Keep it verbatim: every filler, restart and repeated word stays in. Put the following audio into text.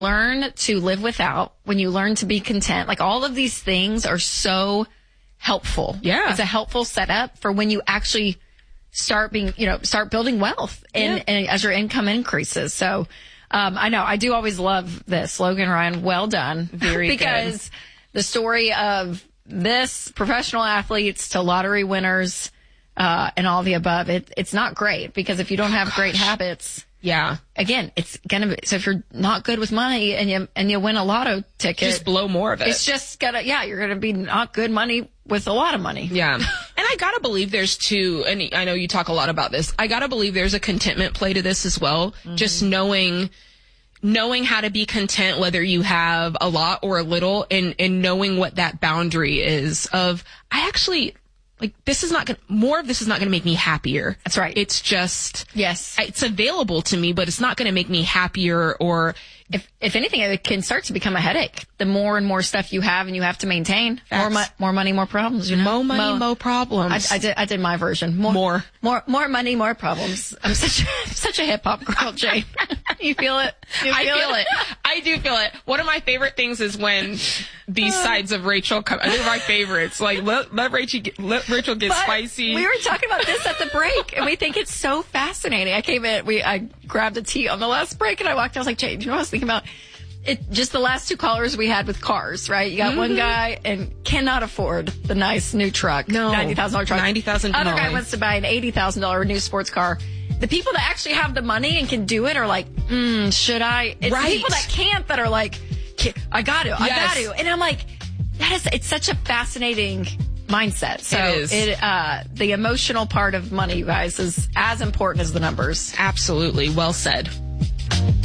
learn to live without, when you learn to be content, like all of these things are so helpful. Yeah. It's a helpful setup for when you actually start being, you know, start building wealth and, Yeah. and as your income increases. So, um, I know I do always love this. Logan Ryan, well done. Very because good. the story of this professional athletes to lottery winners, uh, and all the above, it, it's not great because if you don't have oh, great habits, yeah. again, it's gonna be, so if you're not good with money and you, and you win a lotto ticket, Just blow more of it. it's just gonna, yeah, you're gonna be not good money with a lot of money. Yeah. And I gotta believe there's two, and I know you talk a lot about this, I gotta believe there's a contentment play to this as well. Mm-hmm. Just knowing, knowing how to be content, whether you have a lot or a little, and, and knowing what that boundary is of, I actually, like, this is not gonna, more of this is not gonna make me happier. That's right. It's just, yes, it's available to me, but it's not gonna make me happier, or if, if anything, it can start to become a headache. The more and more stuff you have and you have to maintain, more, mo- more money, more problems, you know? More money, more problems. I, I did, I did my version. More, more, more, more money, more problems. I'm such a, such a hip hop girl, Jane. You feel it? You feel I feel it? it. I do feel it. One of my favorite things is when these sides of Rachel come. They're my favorites. Like, let, let Rachel get, let Rachel get But spicy. We were talking about this at the break, and we think it's so fascinating. I came in, we, I grabbed a tea on the last break, and I walked. I was like, Jane, you know what I was thinking about? It, just the last two callers we had with cars, right? You got mm-hmm. one guy and cannot afford the nice new truck. No. ninety thousand dollars truck. ninety thousand dollars. Other guy wants to buy an eighty thousand dollars new sports car. The people that actually have the money and can do it are like, mm, should I? It's right. the people that can't that are like, I got to, I yes. got to. And I'm like, that is, it's such a fascinating mindset. So it is. It, uh, the emotional part of money, you guys, is as important as the numbers. Absolutely. Well said.